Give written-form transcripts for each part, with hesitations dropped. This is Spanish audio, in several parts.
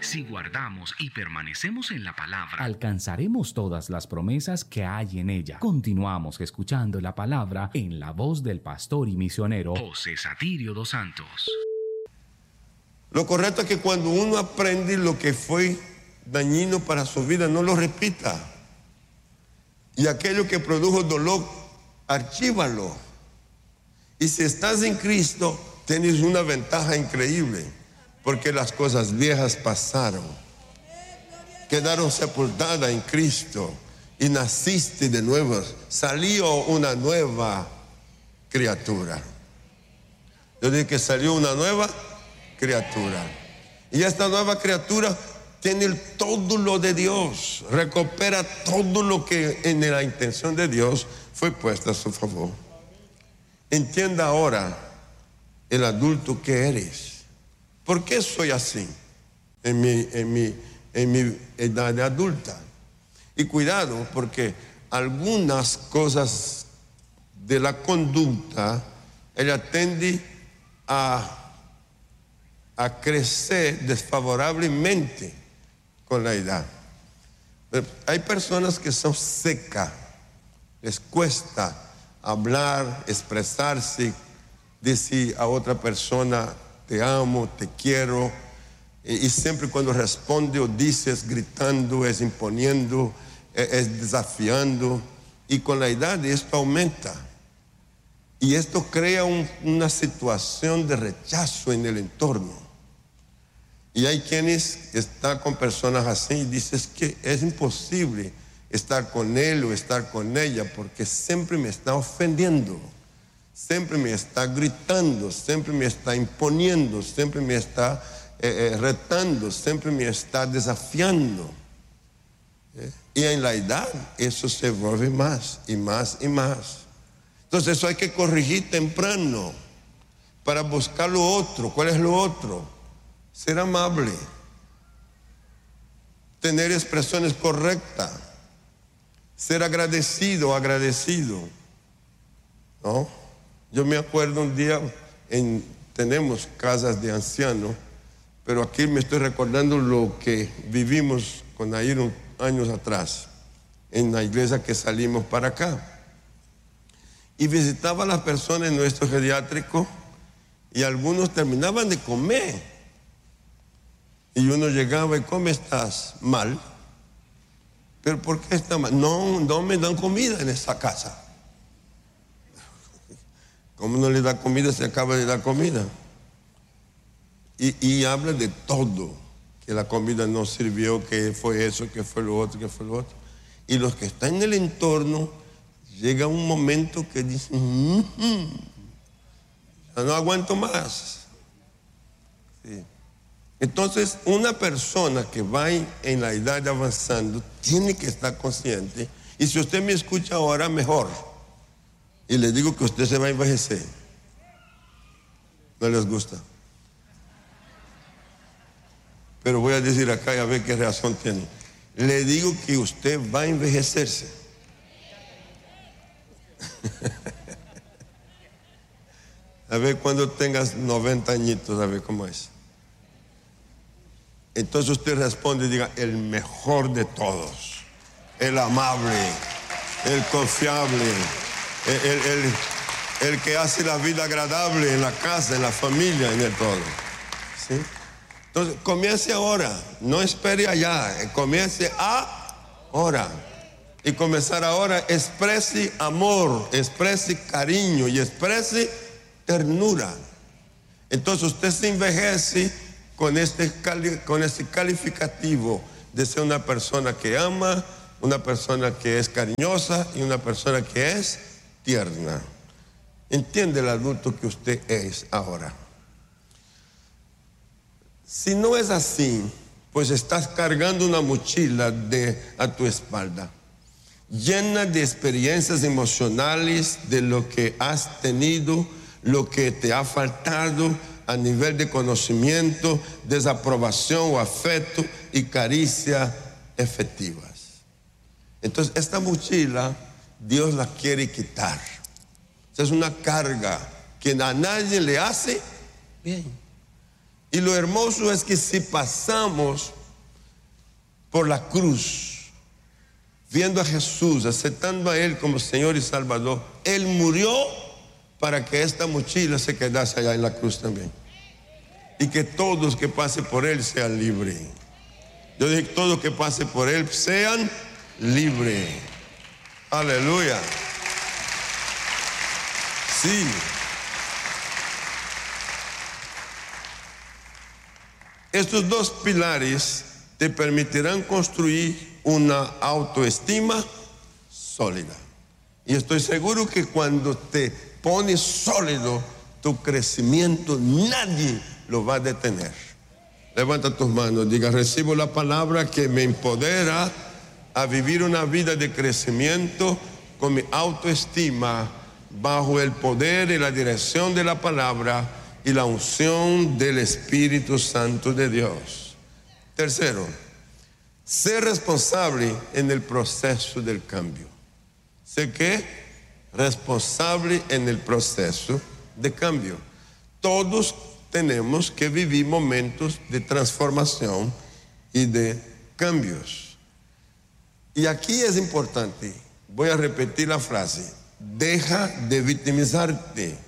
Si guardamos y permanecemos en la palabra, alcanzaremos todas las promesas que hay en ella. Continuamos escuchando la palabra en la voz del pastor y misionero José Satirio dos Santos. Lo correcto es que cuando uno aprende lo que fue dañino para su vida, no lo repita. Y aquello que produjo dolor, archívalo. Y si estás en Cristo, tienes una ventaja increíble, porque las cosas viejas pasaron, quedaron sepultadas en Cristo y naciste de nuevo, salió una nueva criatura. Yo dije que salió una nueva criatura. Y esta nueva criatura tiene todo lo de Dios, recupera todo lo que en la intención de Dios fue puesta a su favor. Entienda ahora el adulto que eres. ¿Por qué soy así en mi edad adulta? Y cuidado, porque algunas cosas de la conducta, ella tiende a crecer desfavorablemente con la edad. Pero hay personas que son secas, les cuesta hablar, expresarse, decir a otra persona te amo, te quiero, y siempre cuando responde o dice es gritando, es imponiendo, es desafiando, y con la edad esto aumenta y esto crea una situación de rechazo en el entorno. Y hay quienes están con personas así y dicen que es imposible estar con él o estar con ella porque siempre me está ofendiendo, siempre me está gritando, siempre me está imponiendo, siempre me está retando, siempre me está desafiando. Y en la edad eso se vuelve más y más y más. Entonces eso hay que corregir temprano para buscar lo otro. ¿Cuál es lo otro? Ser amable, tener expresiones correctas, ser agradecido, ¿no? Yo me acuerdo un día, tenemos casas de ancianos, pero aquí me estoy recordando lo que vivimos con Nair años atrás, en la iglesia que salimos para acá. Y visitaba a las personas en nuestro geriátrico y algunos terminaban de comer. Y uno llegaba y ¿cómo estás? Mal. ¿Pero por qué está mal? No me dan comida en esa casa. ¿Cómo no le da comida? Se acaba de dar comida. Y habla de todo, que la comida no sirvió, que fue eso, que fue lo otro, que fue lo otro. Y los que están en el entorno, llega un momento que dicen, ya no aguanto más. Sí. Entonces, una persona que va en la edad avanzando tiene que estar consciente. Y si usted me escucha ahora, mejor. Y le digo que usted se va a envejecer. ¿No les gusta? Pero voy a decir acá y a ver qué reacción tiene. Le digo que usted va a envejecerse. A ver cuando tengas 90 añitos, a ver cómo es. Entonces usted responde y diga, el mejor de todos, el amable, el confiable, el que hace la vida agradable en la casa, en la familia, en el todo. ¿Sí? Entonces comience ahora, no espere allá, comience ahora. Y comenzar ahora, exprese amor, exprese cariño y exprese ternura. Entonces usted se envejece con este calificativo de ser una persona que ama, una persona que es cariñosa y una persona que es tierna. Entiende el adulto que usted es ahora. Si no es así, pues estás cargando una mochila a tu espalda, llena de experiencias emocionales de lo que has tenido, lo que te ha faltado a nivel de conocimiento, desaprobación o afecto y caricia efectivas. Entonces esta mochila Dios la quiere quitar. Es una carga que a nadie le hace bien. Y lo hermoso es que si pasamos por la cruz, viendo a Jesús, aceptando a Él como Señor y Salvador, Él murió para que esta mochila se quedase allá en la cruz también. Y que todos que pasen por Él sean libres. Yo dije, todos que pasen por Él sean libres. Aleluya. Sí. Estos dos pilares te permitirán construir una autoestima sólida. Y estoy seguro que cuando te pones sólido, tu crecimiento nadie lo va a detener. Levanta tus manos, diga, recibo la palabra que me empodera a vivir una vida de crecimiento con mi autoestima bajo el poder y la dirección de la palabra y la unción del Espíritu Santo de Dios. Tercero, ser responsable en el proceso del cambio. ¿Sé qué? Responsable en el proceso de cambio. Todos tenemos que vivir momentos de transformación y de cambios. Y aquí es importante, voy a repetir la frase, deja de victimizarte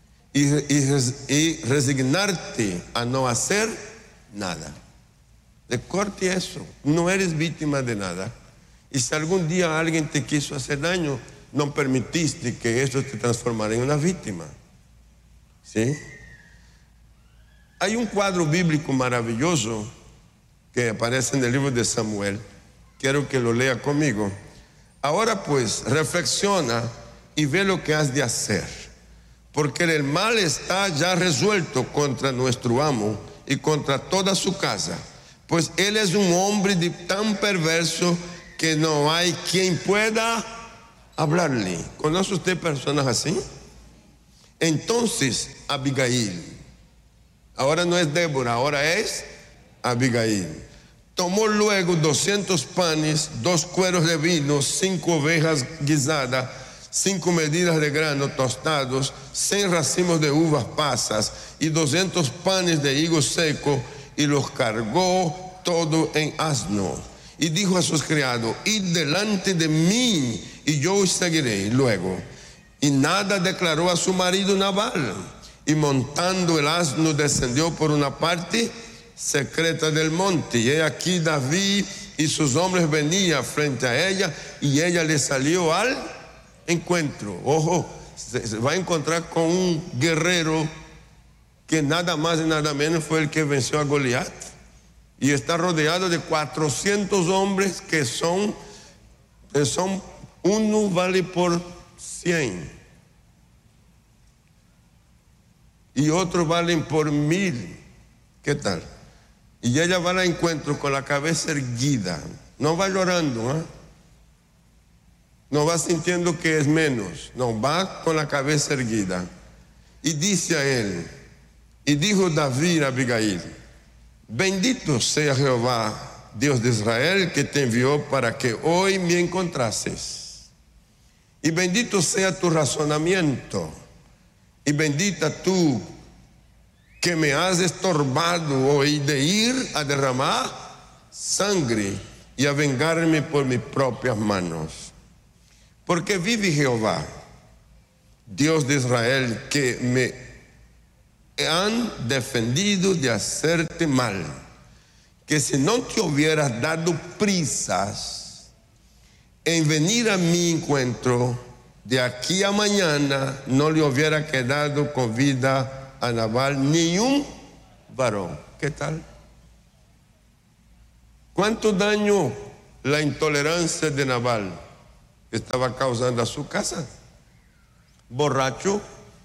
y resignarte a no hacer nada. Recorte eso, no eres víctima de nada. Y si algún día alguien te quiso hacer daño, no permitiste que eso te transformara en una víctima. ¿Sí? Hay un cuadro bíblico maravilloso que aparece en el libro de Samuel. Quiero que lo lea conmigo. Ahora pues, reflexiona y ve lo que has de hacer, porque el mal está ya resuelto contra nuestro amo y contra toda su casa, pues él es un hombre tan perverso que no hay quien pueda hablarle. ¿Conoce usted personas así? Entonces Abigail, ahora no es Débora, ahora es Abigail, tomó luego 200 panes, 2 cueros de vino, 5 ovejas guisadas, 5 medidas de grano tostados, 100 racimos de uvas pasas y 200 panes de higo seco, y los cargó todo en asno. Y dijo a sus criados, id delante de mí y yo os seguiré. Luego, y nada declaró a su marido Nabal, y montando el asno descendió por una parte secreta del monte, y he aquí David y sus hombres venían frente a ella, y ella le salió al encuentro. Ojo, se va a encontrar con un guerrero que nada más y nada menos fue el que venció a Goliat, y está rodeado de 400 hombres que son uno vale por 100 y otros valen por 1000. ¿Qué tal? Y ella va al encuentro con la cabeza erguida, no va llorando, ¿eh? No va sintiendo que es menos, no, va con la cabeza erguida. Y dice a él, y dijo David a Abigail, bendito sea Jehová, Dios de Israel, que te envió para que hoy me encontrases. Y bendito sea tu razonamiento, y bendita tú que me has estorbado hoy de ir a derramar sangre y a vengarme por mis propias manos. Porque vive Jehová, Dios de Israel, que me han defendido de hacerte mal, que si no te hubieras dado prisas en venir a mi encuentro, de aquí a mañana no le hubiera quedado con vida a Nabal ni un varón. ¿Qué tal? ¿Cuánto daño la intolerancia de Nabal estaba causando a su casa? Borracho,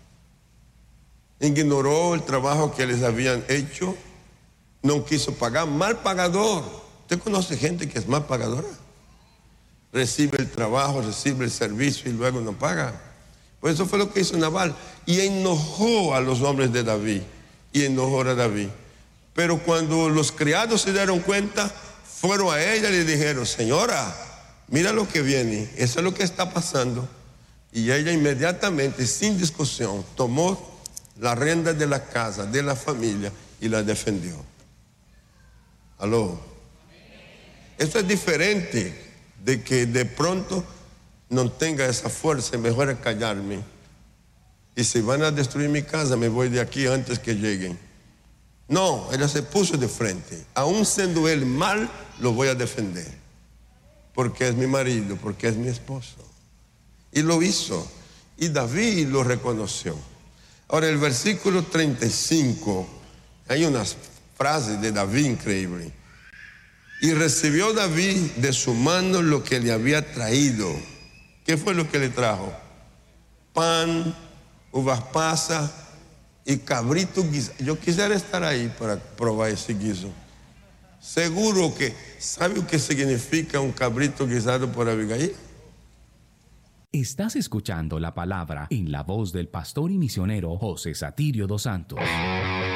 ignoró el trabajo que les habían hecho, no quiso pagar, mal pagador. ¿Usted conoce gente que es mal pagadora? Recibe el trabajo, recibe el servicio y luego no paga. Pues eso fue lo que hizo Nabal, y enojó a los hombres de David y enojó a David. Pero cuando los criados se dieron cuenta, fueron a ella y le dijeron, señora, mira lo que viene, eso es lo que está pasando. Y ella inmediatamente, sin discusión, tomó la rienda de la casa, de la familia, y la defendió. Aló. Esto es diferente de que de pronto no tenga esa fuerza, mejor es callarme. Y si van a destruir mi casa, me voy de aquí antes que lleguen. No, ella se puso de frente. Aún siendo él mal, lo voy a defender. Porque es mi marido, porque es mi esposo. Y lo hizo. Y David lo reconoció. Ahora, el versículo 35, hay unas frases de David increíbles. Y recibió David de su mano lo que le había traído. ¿Qué fue lo que le trajo? Pan, uvas pasas y cabrito guisado. Yo quisiera estar ahí para probar ese guiso. Seguro que, ¿sabe lo que significa un cabrito guisado por Abigail? Estás escuchando la palabra en la voz del pastor y misionero José Satirio dos Santos.